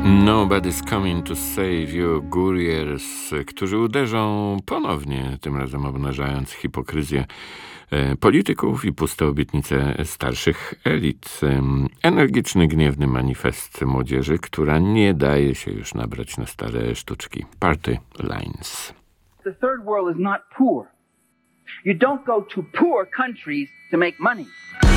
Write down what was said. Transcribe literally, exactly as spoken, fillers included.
Nobody's coming to save you, Gurriers, którzy uderzą ponownie, tym razem obnażając hipokryzję e, polityków i puste obietnice starszych elit. E, energiczny, gniewny manifest młodzieży, która nie daje się już nabrać na stare sztuczki. Party lines. The third world is not poor. You don't go to poor countries to make money.